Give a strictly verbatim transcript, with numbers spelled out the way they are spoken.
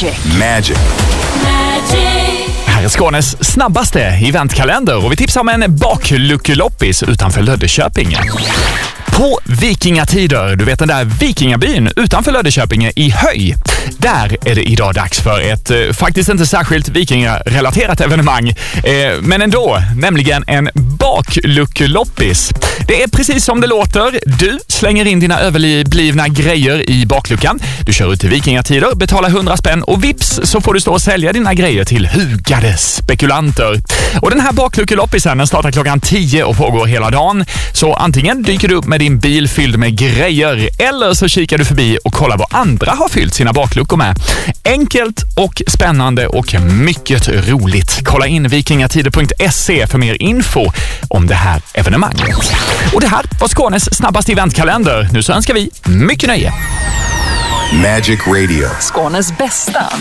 Magic. Magic. Magic. Här är Skånes snabbaste eventkalender och vi tipsar om en bakluckeloppis utanför Löddeköping. På vikingatider, du vet den där vikingabyn utanför Löddeköping i Höj. Där är det idag dags för ett eh, faktiskt inte särskilt vikingarelaterat evenemang. Eh, men ändå, nämligen en bakluckeloppis. Det är precis som det låter. Du slänger in dina överblivna grejer i bakluckan. Du kör ut till vikingatider, betalar hundra spänn och vips så får du stå och sälja dina grejer till hugade spekulanter. Och den här bakluckeloppisen den startar klockan tio och pågår hela dagen. Så antingen dyker du upp med din bil fylld med grejer eller så kikar du förbi och kollar vad andra har fyllt sina bakluckor med. Enkelt och spännande och mycket roligt. Kolla in vikingatider punkt se för mer info om det här evenemanget. Och det här var Skånes snabbaste eventkalender. Nu så önskar vi mycket nöje. Magic Radio. Skånes bästa